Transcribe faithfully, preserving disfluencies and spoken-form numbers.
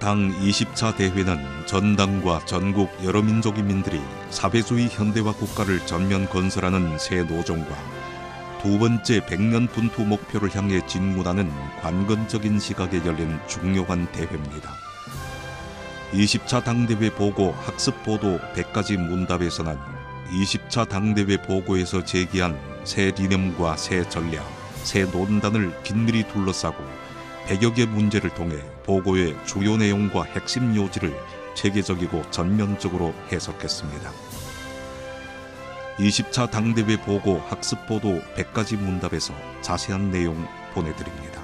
당 이십 차 대회는 전당과 전국 여러 민족인민들이 사회주의 현대화 국가를 전면 건설하는 새 노정과 두 번째 백년 분투 목표를 향해 진군하는 관건적인 시각에 열린 중요한 대회입니다. 이십 차 당대회 보고 학습보도 백 가지 문답에서는 이십 차 당대회 보고에서 제기한 새理念과 새 전략, 새 논단을 긴밀히 둘러싸고 백여 개 문제를 통해 보고의 주요 내용과 핵심 요지를 체계적이고 전면적으로 해석했습니다. 이십 차 당대회 보고 학습보도 백 가지 문답에서 자세한 내용 보내드립니다.